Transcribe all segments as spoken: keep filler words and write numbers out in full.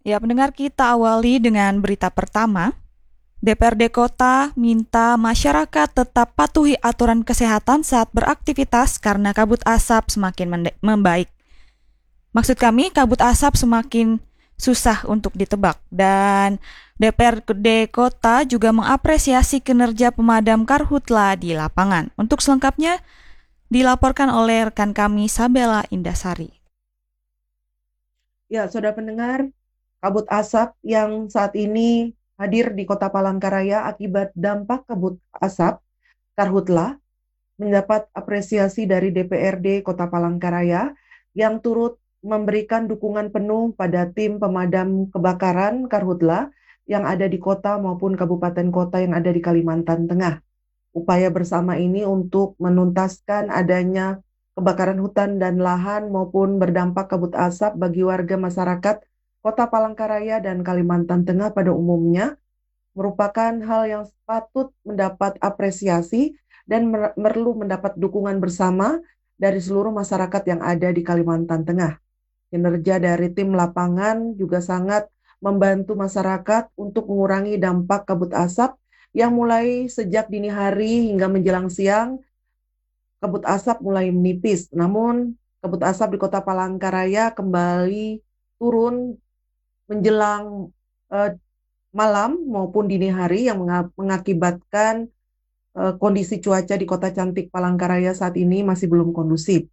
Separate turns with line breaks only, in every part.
Ya, pendengar, kita awali dengan berita pertama. D P R D Kota minta masyarakat tetap patuhi aturan kesehatan saat beraktivitas karena kabut asap semakin mende- membaik. Maksud kami, kabut asap semakin susah untuk ditebak. Dan D P R D Kota juga mengapresiasi kinerja pemadam karhutla di lapangan. Untuk selengkapnya, dilaporkan oleh rekan kami Sabela Indasari.
Ya, saudara pendengar, kabut asap yang saat ini hadir di Kota Palangkaraya akibat dampak kabut asap karhutla mendapat apresiasi dari D P R D Kota Palangkaraya yang turut memberikan dukungan penuh pada tim pemadam kebakaran karhutla yang ada di kota maupun kabupaten kota yang ada di Kalimantan Tengah. Upaya bersama ini untuk menuntaskan adanya kebakaran hutan dan lahan maupun berdampak kabut asap bagi warga masyarakat Kota Palangkaraya dan Kalimantan Tengah pada umumnya merupakan hal yang patut mendapat apresiasi dan mer- perlu mendapat dukungan bersama dari seluruh masyarakat yang ada di Kalimantan Tengah. Kinerja dari tim lapangan juga sangat membantu masyarakat untuk mengurangi dampak kabut asap yang mulai sejak dini hari hingga menjelang siang. Kabut asap mulai menipis. Namun kabut asap di Kota Palangkaraya kembali turun menjelang eh, malam maupun dini hari yang menga- mengakibatkan eh, kondisi cuaca di Kota Cantik Palangkaraya saat ini masih belum kondusif.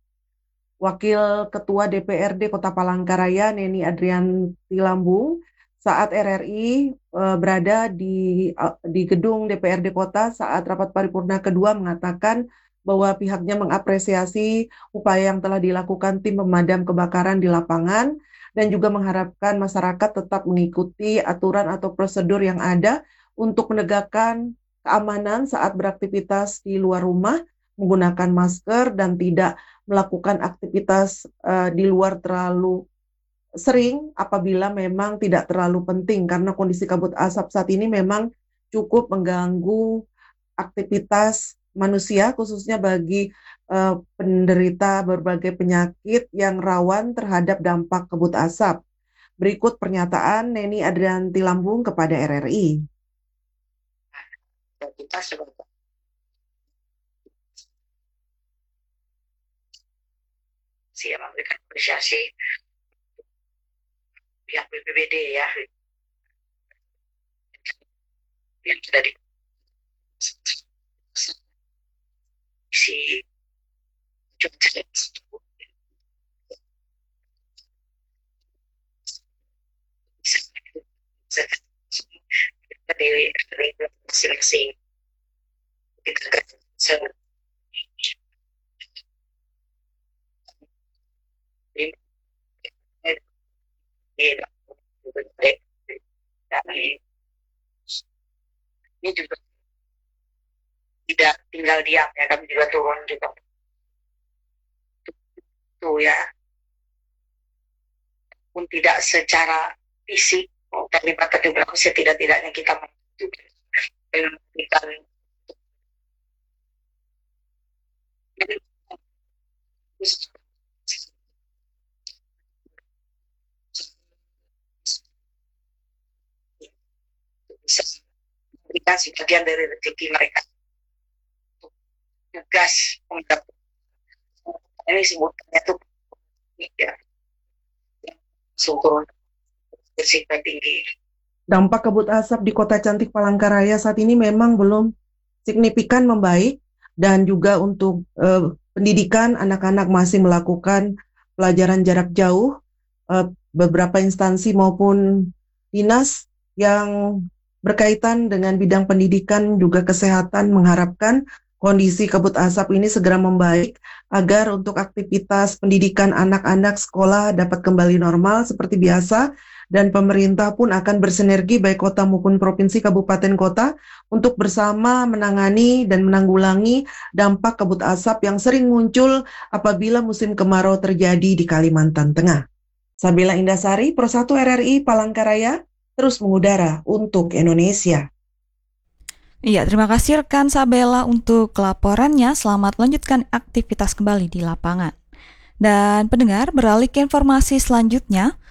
Wakil Ketua D P R D Kota Palangkaraya, Neni Adrianti Lambung, saat R R I eh, berada di eh, di gedung D P R D Kota saat rapat paripurna kedua mengatakan bahwa pihaknya mengapresiasi upaya yang telah dilakukan tim pemadam kebakaran di lapangan dan juga mengharapkan masyarakat tetap mengikuti aturan atau prosedur yang ada untuk menegakkan keamanan saat beraktivitas di luar rumah, menggunakan masker dan tidak melakukan aktivitas uh, di luar terlalu sering apabila memang tidak terlalu penting karena kondisi kabut asap saat ini memang cukup mengganggu aktivitas manusia khususnya bagi uh, penderita berbagai penyakit yang rawan terhadap dampak kabut asap. Berikut pernyataan Neni Adrianti Lambung kepada R R I. Kita sebagai siap memberikan apresiasi pihak B P B D ya yang sudah di si dari masing-masing kita kan ini juga tidak tinggal diam ya, kami juga turun juga tuh ya, pun tidak secara fisik, oh, terlibat terlibat setidak-tidaknya kita membantu dengan memberikan bisa memberikan sebagian dari rezeki mereka tugas untuk ini sebutannya tuh ya turun bersifat tinggi. Dampak kabut asap di Kota Cantik Palangkaraya saat ini memang belum signifikan membaik dan juga untuk eh, pendidikan anak-anak masih melakukan pelajaran jarak jauh. Eh, beberapa instansi maupun dinas yang berkaitan dengan bidang pendidikan juga kesehatan mengharapkan kondisi kabut asap ini segera membaik agar untuk aktivitas pendidikan anak-anak sekolah dapat kembali normal seperti biasa dan pemerintah pun akan bersinergi baik kota maupun provinsi kabupaten kota untuk bersama menangani dan menanggulangi dampak kabut asap yang sering muncul apabila musim kemarau terjadi di Kalimantan Tengah. Sabila Indasari, Pro satu R R I Palangkaraya, terus mengudara untuk Indonesia.
Iya, terima kasih rekan Sabela untuk laporannya. Selamat lanjutkan aktivitas kembali di lapangan. Dan pendengar, beralih ke informasi selanjutnya.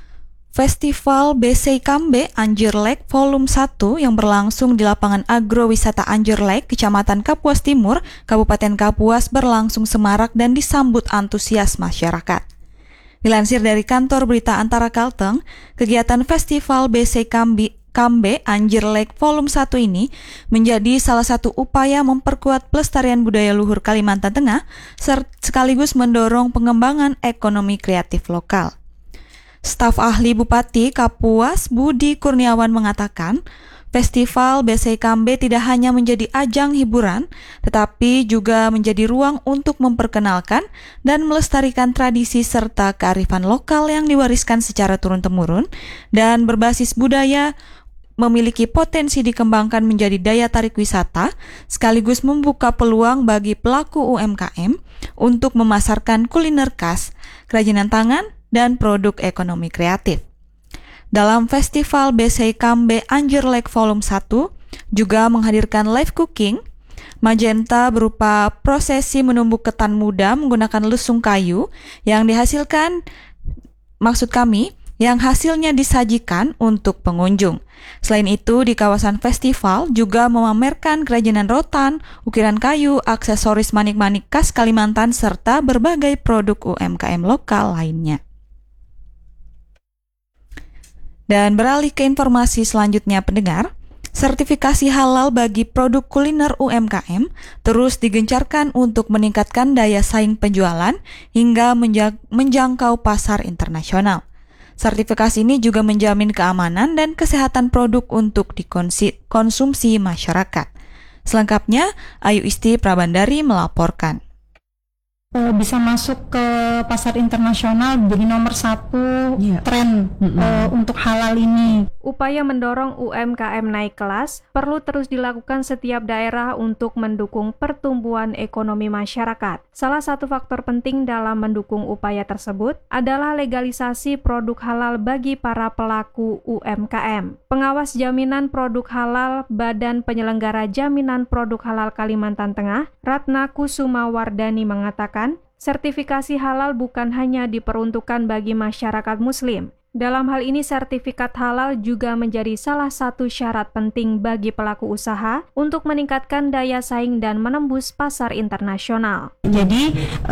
Festival B C Kambe Anjir Lake Volume satu yang berlangsung di lapangan agrowisata Anjir Lake, Kecamatan Kapuas Timur, Kabupaten Kapuas berlangsung semarak dan disambut antusias masyarakat. Dilansir dari kantor berita Antara Kalteng, kegiatan Festival B C Kambe Kambe Anjir Lake Volume satu ini menjadi salah satu upaya memperkuat pelestarian budaya luhur Kalimantan Tengah sekaligus mendorong pengembangan ekonomi kreatif lokal. Staf ahli Bupati Kapuas Budi Kurniawan mengatakan, Festival B C Kambe tidak hanya menjadi ajang hiburan, tetapi juga menjadi ruang untuk memperkenalkan dan melestarikan tradisi serta kearifan lokal yang diwariskan secara turun-temurun dan berbasis budaya, memiliki potensi dikembangkan menjadi daya tarik wisata, sekaligus membuka peluang bagi pelaku U M K M untuk memasarkan kuliner khas, kerajinan tangan, dan produk ekonomi kreatif. Dalam Festival B C Kambe Anjir Lake Volume satu juga menghadirkan live cooking, magenta berupa prosesi menumbuk ketan muda menggunakan lesung kayu yang dihasilkan, maksud kami, yang hasilnya disajikan untuk pengunjung. Selain itu, di kawasan festival juga memamerkan kerajinan rotan, ukiran kayu, aksesoris manik-manik khas Kalimantan, serta berbagai produk U M K M lokal lainnya. Dan beralih ke informasi selanjutnya pendengar, sertifikasi halal bagi produk kuliner U M K M terus digencarkan untuk meningkatkan daya saing penjualan hingga menjangkau pasar internasional. Sertifikasi ini juga menjamin keamanan dan kesehatan produk untuk dikonsumsi masyarakat. Selengkapnya, Ayu Isti Prabandari melaporkan.
Bisa masuk ke pasar internasional jadi nomor satu yeah. tren mm-hmm. uh, untuk halal ini.
Upaya mendorong U M K M naik kelas perlu terus dilakukan setiap daerah untuk mendukung pertumbuhan ekonomi masyarakat. Salah satu faktor penting dalam mendukung upaya tersebut adalah legalisasi produk halal bagi para pelaku U M K M. Pengawas jaminan produk halal Badan Penyelenggara Jaminan Produk Halal Kalimantan Tengah, Ratna Kusuma Wardani mengatakan, sertifikasi halal bukan hanya diperuntukkan bagi masyarakat Muslim. Dalam hal ini, sertifikat halal juga menjadi salah satu syarat penting bagi pelaku usaha untuk meningkatkan daya saing dan menembus pasar internasional.
Jadi,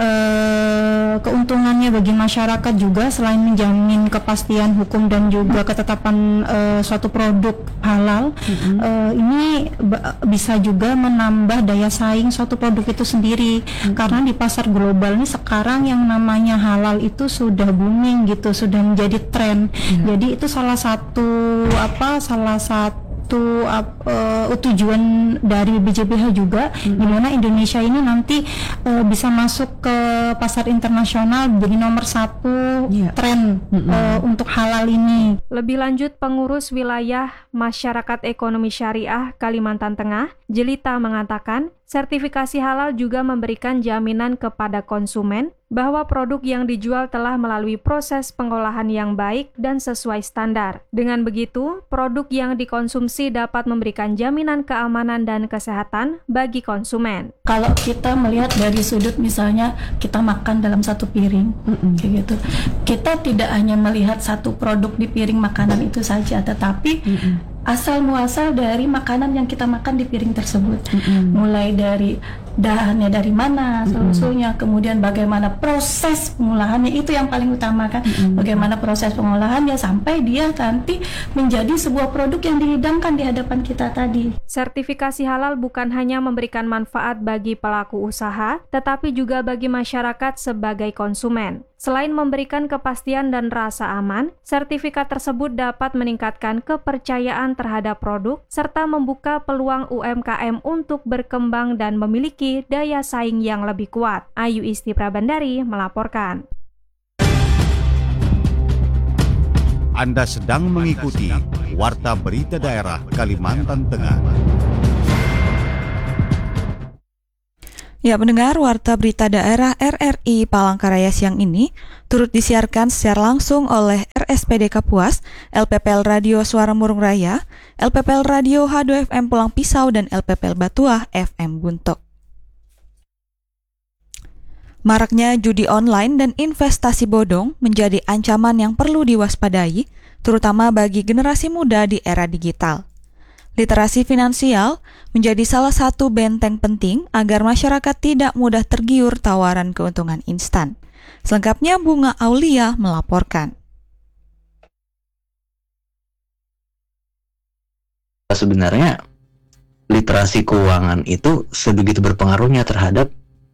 eh, keuntungannya bagi masyarakat juga selain menjamin kepastian hukum dan juga ketetapan eh, suatu produk halal, mm-hmm. eh, ini b- bisa juga menambah daya saing suatu produk itu sendiri. Mm-hmm. Karena di pasar global ini sekarang yang namanya halal itu sudah booming gitu, sudah menjadi tren. Hmm. Jadi itu salah satu apa salah satu uh, tujuan dari B J B H juga, hmm. di mana Indonesia ini nanti uh, bisa masuk ke pasar internasional jadi nomor satu yeah. tren hmm. uh, untuk halal ini.
Lebih lanjut, pengurus wilayah Masyarakat Ekonomi Syariah Kalimantan Tengah, Jelita mengatakan, sertifikasi halal juga memberikan jaminan kepada konsumen bahwa produk yang dijual telah melalui proses pengolahan yang baik dan sesuai standar. Dengan begitu, produk yang dikonsumsi dapat memberikan jaminan keamanan dan kesehatan bagi konsumen.
Kalau kita melihat dari sudut misalnya kita makan dalam satu piring, mm-mm. kayak gitu, kita tidak hanya melihat satu produk di piring makanan itu saja, tetapi mm-mm. asal muasal dari makanan yang kita makan di piring tersebut, mm-hmm. mulai dari dahannya dari mana, usulnya, mm-hmm. kemudian bagaimana proses pengolahannya, itu yang paling utama kan, mm-hmm. bagaimana proses pengolahannya sampai dia nanti menjadi sebuah produk yang dihidangkan di hadapan kita tadi.
Sertifikasi halal bukan hanya memberikan manfaat bagi pelaku usaha, tetapi juga bagi masyarakat sebagai konsumen. Selain memberikan kepastian dan rasa aman, sertifikat tersebut dapat meningkatkan kepercayaan terhadap produk serta membuka peluang U M K M untuk berkembang dan memiliki daya saing yang lebih kuat. Ayu Isti Prabandari melaporkan.
Anda sedang mengikuti Warta Berita Daerah Kalimantan Tengah.
Ya, pendengar, Warta Berita Daerah R R I Palangkaraya siang ini turut disiarkan secara langsung oleh R S P D Kapuas, L P P L Radio Suara Murung Raya, L P P L Radio H dua F M Pulang Pisau, dan L P P L Batuah F M Buntok. Maraknya judi online dan investasi bodong menjadi ancaman yang perlu diwaspadai, terutama bagi generasi muda di era digital. Literasi finansial menjadi salah satu benteng penting agar masyarakat tidak mudah tergiur tawaran keuntungan instan. Selengkapnya Bunga Aulia melaporkan.
Sebenarnya literasi keuangan itu sebegitu berpengaruhnya terhadap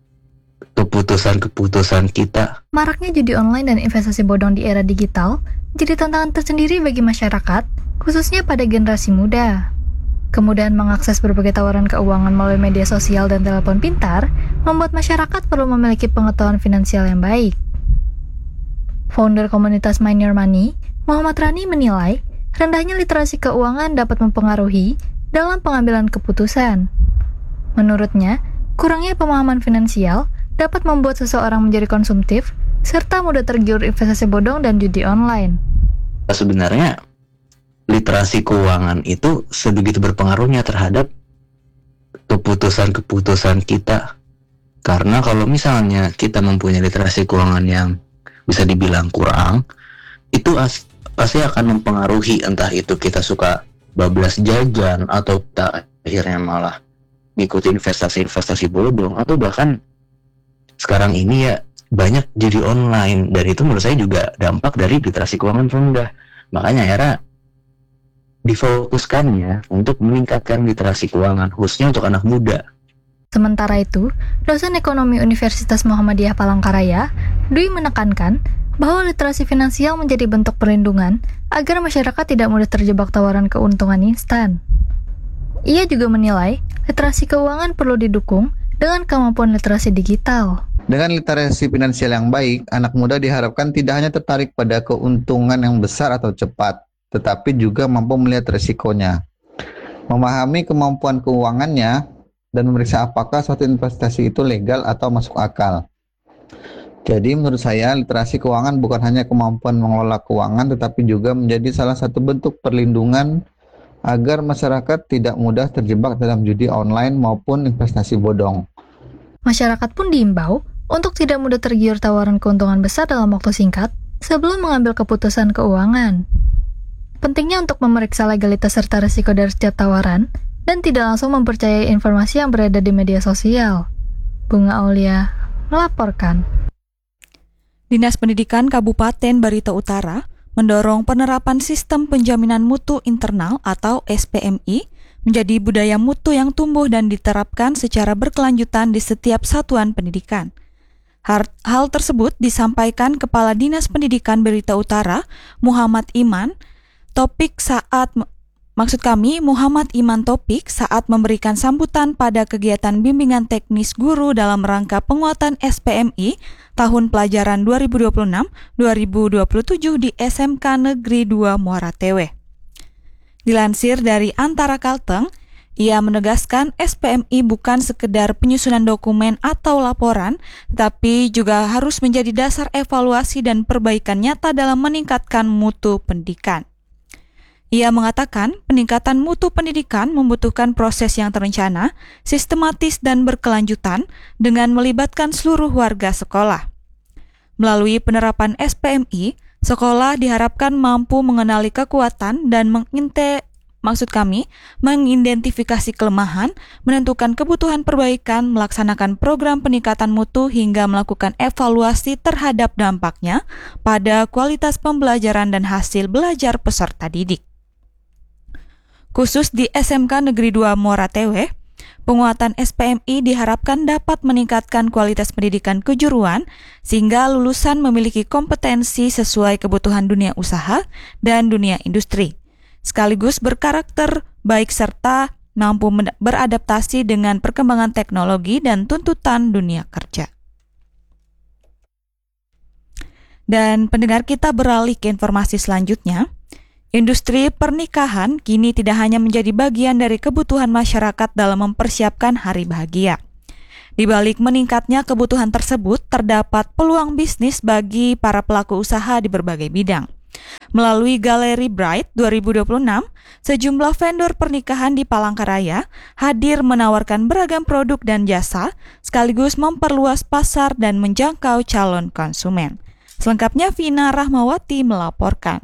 keputusan-keputusan kita.
Maraknya judi online dan investasi bodong di era digital jadi tantangan tersendiri bagi masyarakat, khususnya pada generasi muda. Kemudahan mengakses berbagai tawaran keuangan melalui media sosial dan telepon pintar membuat masyarakat perlu memiliki pengetahuan finansial yang baik. Founder komunitas Mind Your Money, Muhammad Rani menilai rendahnya literasi keuangan dapat mempengaruhi dalam pengambilan keputusan. Menurutnya, kurangnya pemahaman finansial dapat membuat seseorang menjadi konsumtif serta mudah tergiur investasi bodong dan judi online.
Sebenarnya literasi keuangan itu sebegitu berpengaruhnya terhadap keputusan-keputusan kita. Karena kalau misalnya kita mempunyai literasi keuangan yang bisa dibilang kurang, itu as- pasti akan mempengaruhi, entah itu kita suka bablas jajan atau kita akhirnya malah ngikutin investasi-investasi bodong, atau bahkan sekarang ini ya banyak judi online, dan itu menurut saya juga dampak dari literasi keuangan rendah. Makanya era difokuskannya untuk meningkatkan literasi keuangan khususnya untuk anak muda.
Sementara itu, dosen ekonomi Universitas Muhammadiyah Palangkaraya, Dwi menekankan bahwa literasi finansial menjadi bentuk perlindungan agar masyarakat tidak mudah terjebak tawaran keuntungan instan. Ia juga menilai literasi keuangan perlu didukung dengan kemampuan literasi digital.
Dengan literasi finansial yang baik, anak muda diharapkan tidak hanya tertarik pada keuntungan yang besar atau cepat, tetapi juga mampu melihat resikonya, memahami kemampuan keuangannya, dan memeriksa apakah suatu investasi itu legal atau masuk akal. Jadi menurut saya, literasi keuangan bukan hanya kemampuan mengelola keuangan, tetapi juga menjadi salah satu bentuk perlindungan agar masyarakat tidak mudah terjebak dalam judi online maupun investasi bodong.
Masyarakat pun diimbau untuk tidak mudah tergiur tawaran keuntungan besar dalam waktu singkat sebelum mengambil keputusan keuangan. Pentingnya untuk memeriksa legalitas serta risiko dari setiap tawaran dan tidak langsung mempercayai informasi yang beredar di media sosial. Bunga Aulia melaporkan.
Dinas Pendidikan Kabupaten Barito Utara mendorong penerapan sistem penjaminan mutu internal atau S P M I menjadi budaya mutu yang tumbuh dan diterapkan secara berkelanjutan di setiap satuan pendidikan. Hal tersebut disampaikan Kepala Dinas Pendidikan Barito Utara, Muhammad Iman, Topik saat maksud kami Muhammad Iman Topik saat memberikan sambutan pada kegiatan bimbingan teknis guru dalam rangka penguatan S P M I tahun pelajaran dua ribu dua puluh enam dua ribu dua puluh tujuh di S M K Negeri dua Muara Tewe. Dilansir dari Antara Kalteng, ia menegaskan S P M I bukan sekedar penyusunan dokumen atau laporan, tetapi juga harus menjadi dasar evaluasi dan perbaikan nyata dalam meningkatkan mutu pendidikan. Ia mengatakan peningkatan mutu pendidikan membutuhkan proses yang terencana, sistematis dan berkelanjutan dengan melibatkan seluruh warga sekolah. Melalui penerapan S P M I, sekolah diharapkan mampu mengenali kekuatan dan menginte Maksud kami, mengidentifikasi kelemahan, menentukan kebutuhan perbaikan, melaksanakan program peningkatan mutu hingga melakukan evaluasi terhadap dampaknya pada kualitas pembelajaran dan hasil belajar peserta didik. Khusus di S M K Negeri dua Muara Tewe, penguatan S P M I diharapkan dapat meningkatkan kualitas pendidikan kejuruan sehingga lulusan memiliki kompetensi sesuai kebutuhan dunia usaha dan dunia industri, sekaligus berkarakter baik serta mampu beradaptasi dengan perkembangan teknologi dan tuntutan dunia kerja. Dan pendengar, kita beralih ke informasi selanjutnya. Industri pernikahan kini tidak hanya menjadi bagian dari kebutuhan masyarakat dalam mempersiapkan hari bahagia. Di balik meningkatnya kebutuhan tersebut, terdapat peluang bisnis bagi para pelaku usaha di berbagai bidang. Melalui Galeri Bright dua ribu dua puluh enam, sejumlah vendor pernikahan di Palangkaraya hadir menawarkan beragam produk dan jasa, sekaligus memperluas pasar dan menjangkau calon konsumen. Selengkapnya Vina Rahmawati melaporkan.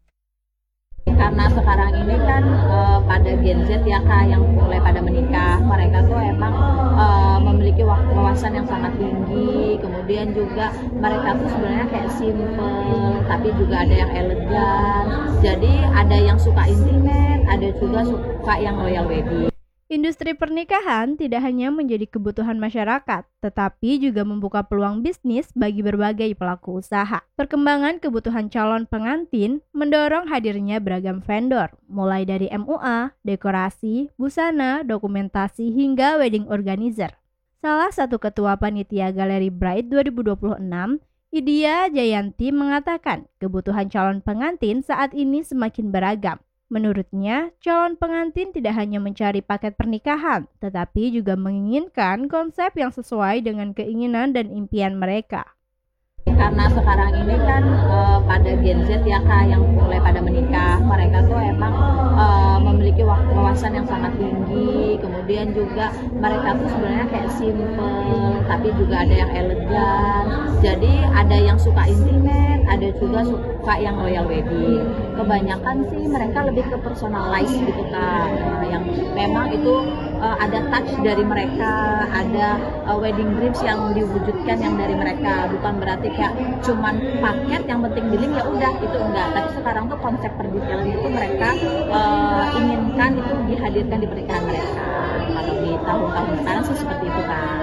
Karena sekarang ini kan uh, pada Gen Z ya Kak yang mulai pada menikah, mereka tuh emang uh, memiliki wawasan yang sangat tinggi, kemudian juga mereka tuh sebenarnya kayak simple, tapi juga ada yang elegan, jadi ada yang suka intimate, ada juga suka yang royal wedding.
Industri pernikahan tidak hanya menjadi kebutuhan masyarakat, tetapi juga membuka peluang bisnis bagi berbagai pelaku usaha. Perkembangan kebutuhan calon pengantin mendorong hadirnya beragam vendor, mulai dari M U A, dekorasi, busana, dokumentasi, hingga wedding organizer. Salah satu ketua panitia Galeri Bright dua ribu dua puluh enam, Idia Jayanti mengatakan kebutuhan calon pengantin saat ini semakin beragam. Menurutnya, calon pengantin tidak hanya mencari paket pernikahan, tetapi juga menginginkan konsep yang sesuai dengan keinginan dan impian mereka.
Karena sekarang ini kan uh, pada Gen Z ya Kak yang mulai pada menikah, mereka tuh emang uh, memiliki wawasan yang sangat tinggi, kemudian juga mereka tuh sebenarnya kayak simple, tapi juga ada yang elegan, jadi ada yang suka intimate, ada juga suka yang royal wedding. Kebanyakan sih mereka lebih ke personalize gitu Kak, uh, yang memang itu uh, ada touch dari mereka, ada uh, wedding dreams yang diwujudkan yang dari mereka, bukan berarti kayak cuman paket yang penting billing ya udah, itu enggak. Tapi sekarang tuh konsep perdetailan itu mereka uh, inginkan itu dihadirkan di pernikahan mereka. Kalau di tahun-tahun sekarang sih seperti itu Kak.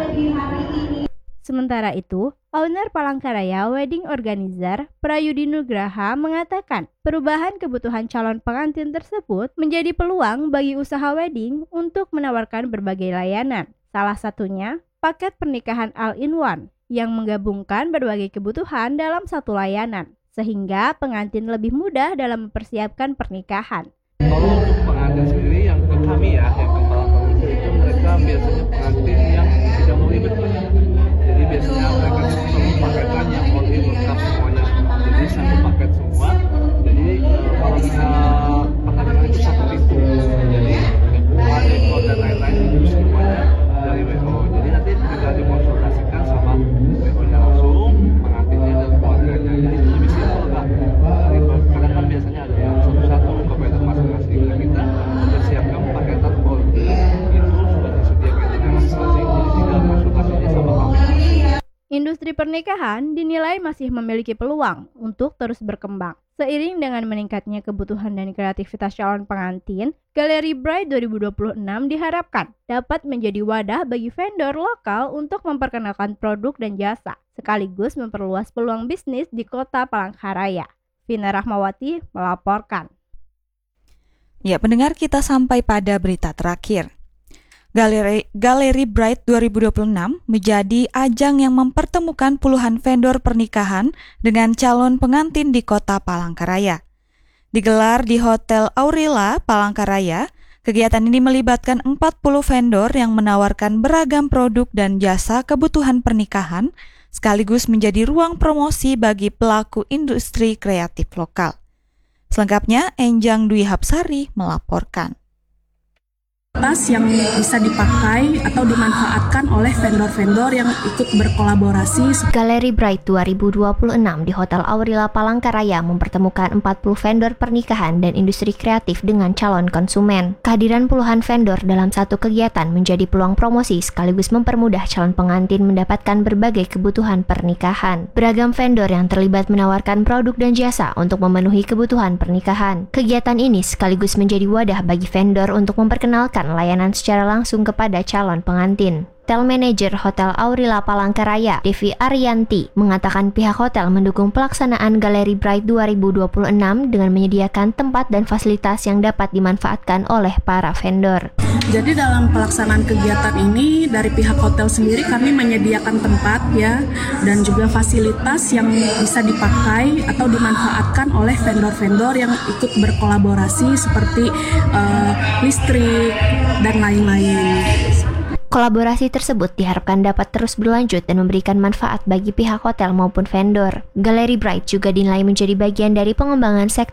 Sementara itu, owner Palangkaraya Wedding Organizer Prayudi Nugraha mengatakan perubahan kebutuhan calon pengantin tersebut menjadi peluang bagi usaha wedding untuk menawarkan berbagai layanan. Salah satunya paket pernikahan all-in-one yang menggabungkan berbagai kebutuhan dalam satu layanan, sehingga pengantin lebih mudah dalam mempersiapkan pernikahan.
Kalau untuk pengantin sendiri yang ke kami ya, yang ke Palangkaraya itu mereka biasanya pengantin yang tidak mau ribet. Jadi biasanya mereka perlu paketan yang all in lengkap semuanya. Jadi satu paket semua. Jadi kalau bisa pengantin itu satu pintu. Jadi ada dekor dan lain-lain itu semuanya dari W O. Jadi nanti tinggal dikonsultasikan sama W O-nya langsung, pengantinnya dan keluarganya. Jadi lebih simpel Kak. Kadang kan biasanya ada yang satu-satu ke vendor masing-masing. Nah, kita mempersiapkan paketan all in itu sudah disediakan dengan masing-masing. Jadi tinggal konsultasinya sama kami.
Industri pernikahan dinilai masih memiliki peluang untuk terus berkembang. Seiring dengan meningkatnya kebutuhan dan kreativitas calon pengantin, Galeri Bright dua ribu dua puluh enam diharapkan dapat menjadi wadah bagi vendor lokal untuk memperkenalkan produk dan jasa, sekaligus memperluas peluang bisnis di kota Palangkaraya. Vina Rahmawati melaporkan.
Ya, pendengar, kita sampai pada berita terakhir. Galeri, Galeri Bright dua ribu dua puluh enam menjadi ajang yang mempertemukan puluhan vendor pernikahan dengan calon pengantin di kota Palangkaraya. Digelar di Hotel Aurila, Palangkaraya, kegiatan ini melibatkan empat puluh vendor yang menawarkan beragam produk dan jasa kebutuhan pernikahan, sekaligus menjadi ruang promosi bagi pelaku industri kreatif lokal. Selengkapnya, Enjang Dwi Hapsari melaporkan.
Tas yang bisa dipakai atau dimanfaatkan oleh vendor-vendor yang ikut berkolaborasi.
Galeri Bright dua ribu dua puluh enam di Hotel Aurila Palangkaraya mempertemukan empat puluh vendor pernikahan dan industri kreatif dengan calon konsumen. Kehadiran puluhan vendor dalam satu kegiatan menjadi peluang promosi sekaligus mempermudah calon pengantin mendapatkan berbagai kebutuhan pernikahan. Beragam vendor yang terlibat menawarkan produk dan jasa untuk memenuhi kebutuhan pernikahan. Kegiatan ini sekaligus menjadi wadah bagi vendor untuk memperkenalkan layanan secara langsung kepada calon pengantin. Hotel Manager Hotel Aurila Palangkaraya, Devi Ariyanti, mengatakan pihak hotel mendukung pelaksanaan Galeri Bright dua ribu dua puluh enam dengan menyediakan tempat dan fasilitas yang dapat dimanfaatkan oleh para vendor.
Jadi dalam pelaksanaan kegiatan ini dari pihak hotel sendiri kami menyediakan tempat ya dan juga fasilitas yang bisa dipakai atau dimanfaatkan oleh vendor-vendor yang ikut berkolaborasi seperti uh, listrik dan lain-lain.
Kolaborasi tersebut diharapkan dapat terus berlanjut dan memberikan manfaat bagi pihak hotel maupun vendor. Galeri Bright juga dinilai menjadi bagian dari pengembangan sektor